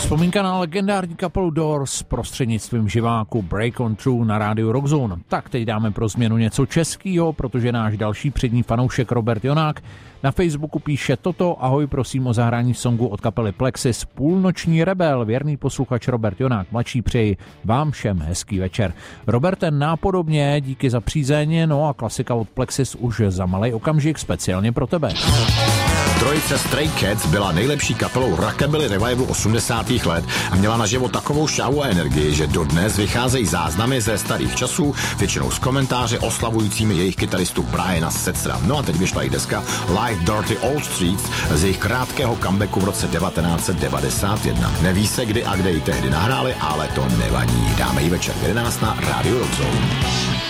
Vzpomínka na legendární kapelu Doors prostřednictvím živáku Break on Through na rádiu Rockzone. Tak teď dáme pro změnu něco českýho, protože náš další přední fanoušek Robert Jonák na Facebooku píše toto: ahoj, prosím o zahrání songu od kapely Plexis Půlnoční rebel. Věrný posluchač Robert Jonák mladší, přeji vám všem hezký večer. Roberte, nápodobně, díky za přízeň, no a klasika od Plexis už za malej okamžik speciálně pro tebe. Trojice Stray Cats byla nejlepší kapelou rockabilly revivalu 80. let a měla naživo takovou šávu a energii, že dodnes vycházejí záznamy ze starých časů, většinou s komentáři oslavujícími jejich kytaristu Briana Setzera. No a teď vyšla i deska Like Dirty Old Streets z jejich krátkého comebacku v roce 1991. Neví se, kdy a kde ji tehdy nahráli, ale to nevadí. Dáme ji večer v 11 na rádiu Rockzone.